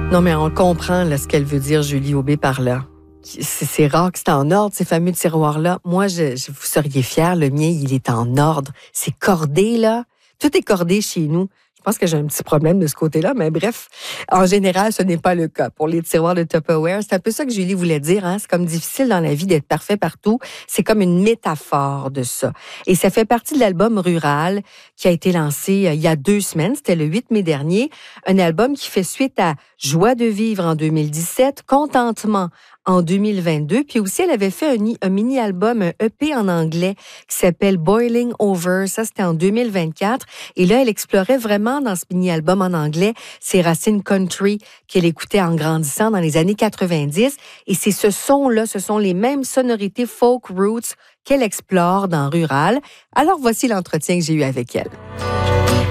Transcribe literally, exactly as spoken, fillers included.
Non, mais on comprend là, ce qu'elle veut dire, Julie Aubé, par là. C'est, c'est rare que c'est en ordre, ces fameux tiroirs-là. Moi, je, je, vous seriez fiers, le mien, il est en ordre. C'est cordé, là. Tout est cordé chez nous. Je pense que j'ai un petit problème de ce côté-là, mais bref, en général, ce n'est pas le cas. Pour les tiroirs de Tupperware, c'est un peu ça que Julie voulait dire. Hein? C'est comme difficile dans la vie d'être parfait partout. C'est comme une métaphore de ça. Et ça fait partie de l'album Rural qui a été lancé euh, il y a deux semaines. C'était le huit mai dernier. Un album qui fait suite à Joie de vivre en deux mille dix-sept, Contentement en deux mille vingt-deux. Puis aussi, elle avait fait un, un mini-album, un E P en anglais qui s'appelle Boiling Over. Ça, c'était en deux mille vingt-quatre. Et là, elle explorait vraiment dans ce mini-album en anglais ses racines country qu'elle écoutait en grandissant dans les années quatre-vingt-dix. Et c'est ce son-là, ce sont les mêmes sonorités folk roots qu'elle explore dans Rural. Alors, voici l'entretien que j'ai eu avec elle.